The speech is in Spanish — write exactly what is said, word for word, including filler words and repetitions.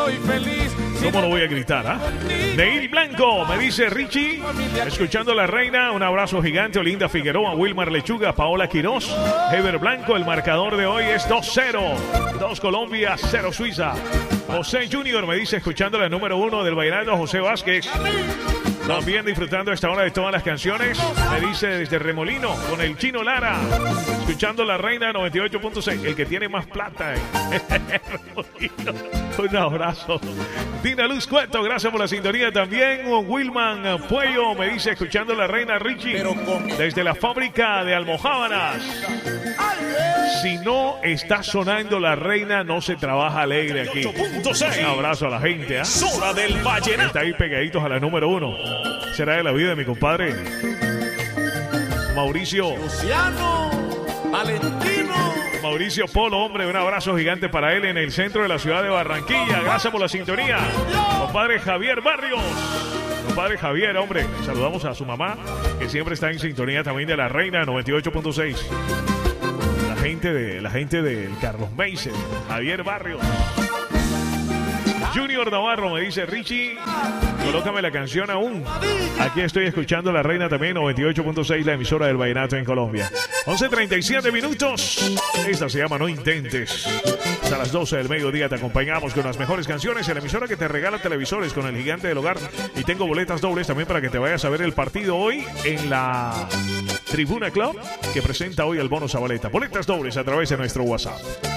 soy feliz. ¿Cómo lo voy a gritar, ah? ¿eh? Neil Blanco, me dice Richie, escuchando La Reina, un abrazo gigante, Olinda Figueroa, Wilmar Lechuga, Paola Quiroz, Heber Blanco, el marcador de hoy es dos cero, dos Colombia, cero Suiza. José Junior me dice, escuchando la número uno del vallenato, José Vázquez. También disfrutando esta hora de todas las canciones. Me dice desde Remolino con el Chino Lara. Escuchando La Reina noventa y ocho punto seis. El que tiene más plata. Eh. Un abrazo. Dina Luz Cueto, gracias por la sintonía también. Wilman Puello me dice, escuchando La Reina Richie. Desde la fábrica de almojábanas. Si no está sonando La Reina, no se trabaja alegre aquí. Un abrazo a la gente. ¿eh? Zona del Vallenato. Está ahí pegaditos a la número uno. Será de la vida de mi compadre Mauricio Luciano Valentino. Mauricio Polo, hombre, un abrazo gigante para él en el centro de la ciudad de Barranquilla. Gracias por la sintonía. Compadre Javier Barrios. Compadre Javier, hombre, saludamos a su mamá, que siempre está en sintonía también de La Reina noventa y ocho punto seis. La gente de la gente del Carlos Meisen, Javier Barrios. Junior Navarro me dice, Richie, colócame la canción aún. Aquí estoy escuchando La Reina también, noventa y ocho punto seis, la emisora del vallenato en Colombia. once treinta y siete minutos. Esta se llama No Intentes. Hasta las doce del mediodía te acompañamos con las mejores canciones en la emisora que te regala televisores con el gigante del hogar. Y tengo boletas dobles también para que te vayas a ver el partido hoy en la Tribuna Club, que presenta hoy el Bono Zabaleta. Boletas dobles a través de nuestro WhatsApp.